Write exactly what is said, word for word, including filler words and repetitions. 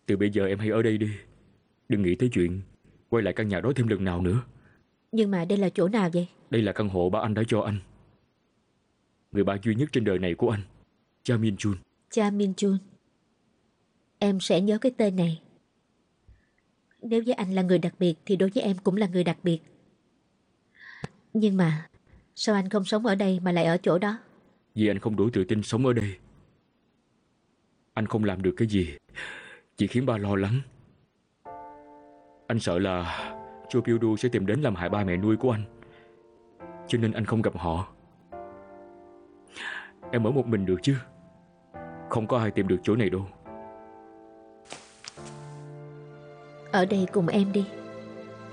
Từ bây giờ em hãy ở đây đi. Đừng nghĩ tới chuyện quay lại căn nhà đó thêm lần nào nữa. Nhưng mà đây là chỗ nào vậy? Đây là căn hộ ba anh đã cho anh. Người ba duy nhất trên đời này của anh, Cha Min Chun. Cha Min Chun. Em sẽ nhớ cái tên này. Nếu với anh là người đặc biệt thì đối với em cũng là người đặc biệt. Nhưng mà sao anh không sống ở đây mà lại ở chỗ đó? Vì anh không đủ tự tin sống ở đây. Anh không làm được cái gì, chỉ khiến ba lo lắng. Anh sợ là Cho Pyo Du sẽ tìm đến làm hại ba mẹ nuôi của anh, cho nên anh không gặp họ. Em ở một mình được chứ? Không có ai tìm được chỗ này đâu. Ở đây cùng em đi.